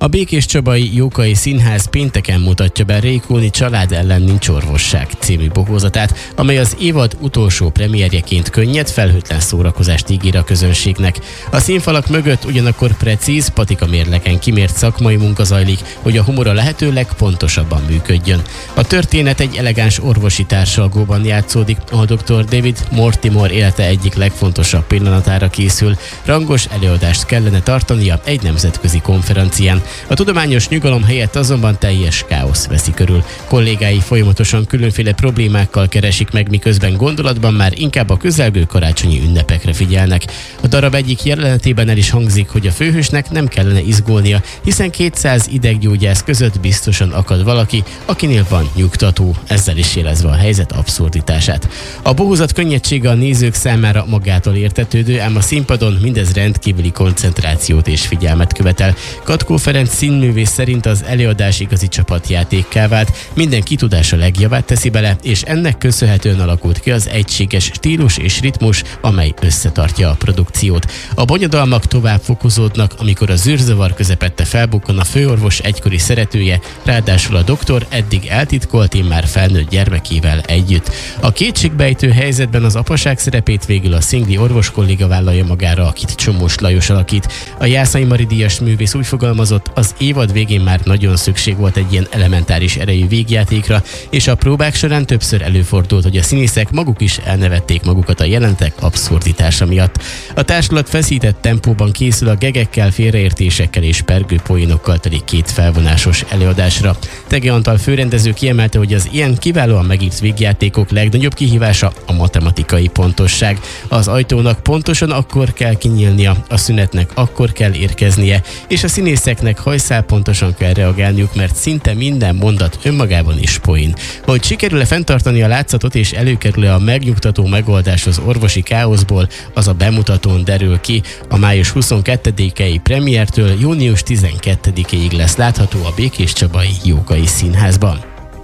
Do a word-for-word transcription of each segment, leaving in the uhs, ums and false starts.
A Békéscsabai Jókai Színház pénteken mutatja be Rékóni Család ellen nincs orvosság című bohózatát, amely az évad utolsó premierjeként könnyed, felhőtlen szórakozást ígér a közönségnek. A színfalak mögött ugyanakkor precíz, patika mérleken kimért szakmai munka zajlik, hogy a humor a lehető legpontosabban működjön. A történet egy elegáns orvosi társalgóban játszódik, ahol doktor David Mortimer élete egyik legfontosabb pillanatára készül. Rangos előadást kellene tartania egy nemzetközi konferencián. A tudományos nyugalom helyett azonban teljes káosz veszi körül. Kollégái folyamatosan különféle problémákkal keresik meg, miközben gondolatban már inkább a közelgő karácsonyi ünnepekre figyelnek. A darab egyik jelenetében el is hangzik, hogy a főhősnek nem kellene izgulnia, hiszen kétszáz ideggyógyász között biztosan akad valaki, akinél van nyugtató, ezzel is jelezve a helyzet abszurditását. A bohózat könnyedsége a nézők számára magától értetődő, ám a színpadon mindez rendkívüli koncentrációt és figyelmet követel. Katkó Ferenc színművész szerint az előadás igazi csapatjátékká vált, mindenki tudása legjavát teszi bele, és ennek köszönhetően alakult ki az egységes stílus és ritmus, amely összetartja a produkciót. A bonyodalmak tovább fokozódnak, amikor a zűrzavar közepette felbukkan a főorvos egykori szeretője, ráadásul a doktor eddig eltitkolt, immár felnőtt gyermekével együtt. A kétségbejtő helyzetben az apaság szerepét végül a szingli orvos kolléga vállalja magára, akit Csomós Lajos alakít. A Jászai Mari díjas művész úgy fogalmazott, az évad végén már nagyon szükség volt egy ilyen elementáris erejű végjátékra, és a próbák során többször előfordult, hogy a színészek maguk is elnevették magukat a jelentek abszurditása miatt. A társulat feszített tempóban készül a gegekkel, félreértésekkel és pergő poénokkal teli két felvonásos előadásra. Tege Antal főrendező kiemelte, hogy az ilyen kiválóan megírt végjátékok legnagyobb kihívása a matematikai pontosság. Az ajtónak pontosan akkor kell kinyílnia, a szünetnek akkor kell érkeznie, és a színészeknek hajszál pontosan kell reagálniuk, mert szinte minden mondat önmagában is poén. Hogy sikerül-e fenntartani a látszatot és előkerül-e a megnyugtató megoldás az orvosi káoszból, az a bemutatón derül ki. A május huszonkettedikei premiertől június tizenkettedikéig lesz látható a Békéscsabai Jókai Színházban.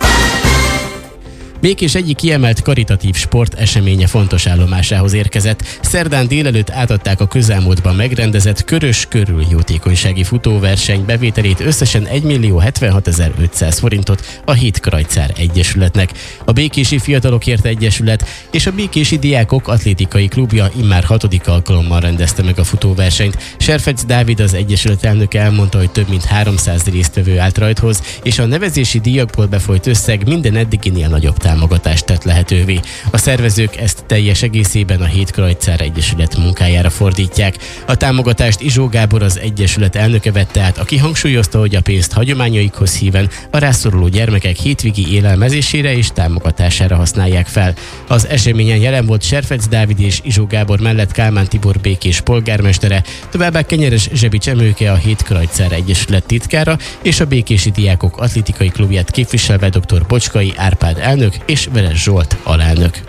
Békés egyik kiemelt karitatív sporteseménye fontos állomásához érkezett. Szerdán délelőtt átadták a közelmúltban megrendezett Körös körül jótékonysági futóverseny bevételét összesen egymillió hetvenhatezer-ötszáz forintot a Hétkrajcár Egyesületnek. A Békési Fiatalokért Egyesület és a Békési Diákok Atlétikai Klubja immár hatodik alkalommal rendezte meg a futóversenyt. Serfec Dávid, az Egyesület elnöke elmondta, hogy több mint háromszáz résztvevő állt rajthoz, és a nevezési díjakból befolyt összeg minden eddiginél nagyobb támogatást tett lehetővé. A szervezők ezt teljes egészében a Hétkrajcár Egyesület munkájára fordítják. A támogatást Izsó Gábor, az Egyesület elnöke vette át, aki hangsúlyozta, hogy a pénzt hagyományaikhoz híven a rászoruló gyermekek hétvégi élelmezésére és támogatására használják fel. Az eseményen jelen volt Serfec Dávid és Izsó Gábor mellett Kálmán Tibor békés polgármestere, továbbá Kenyeres Zsebics Emőke, a Hétkrajcár Egyesület titkára, és a Békési Diákok Atlétikai Klubját képviselve dr. Bocskai Árpád elnök és Veres Zsolt alelnök.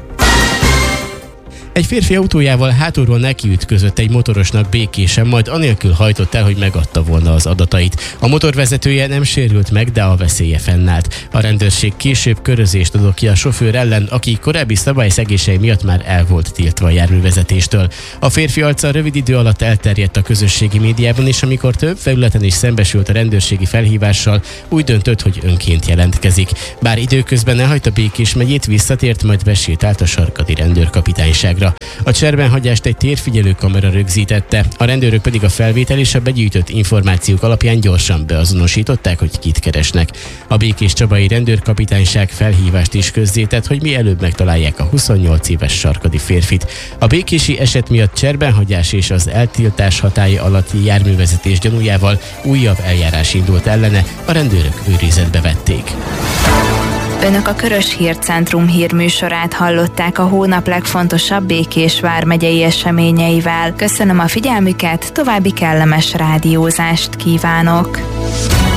Egy férfi autójával hátulról nekiütközött egy motorosnak Békésen, majd anélkül hajtott el, hogy megadta volna az adatait. A motorvezetője nem sérült meg, de a veszélye fennállt. A rendőrség később körözést adott ki a sofőr ellen, aki korábbi szabályszegései miatt már el volt tiltva a járművezetéstől. A férfi arca rövid idő alatt elterjedt a közösségi médiában, és amikor több felületen is szembesült a rendőrségi felhívással, úgy döntött, hogy önként jelentkezik. Bár időközben elhagyta Békés megyét, visszatért, majd besétált a sarkadi rendőrkapitányságra. A cserbenhagyást egy térfigyelő kamera rögzítette, a rendőrök pedig a felvétel és a begyűjtött információk alapján gyorsan beazonosították, hogy kit keresnek. A Békéscsabai Rendőrkapitányság felhívást is közzétett, hogy mielőbb megtalálják a huszonnyolc éves sarkadi férfit. A békési eset miatt cserbenhagyás és az eltiltás hatálya alatti járművezetés gyanújával újabb eljárás indult ellene, a rendőrök őrizetbe vették. Önök a Körös Hírcentrum hírműsorát hallották a hónap legfontosabb Békés vármegyei eseményeivel. Köszönöm a figyelmüket, további kellemes rádiózást kívánok!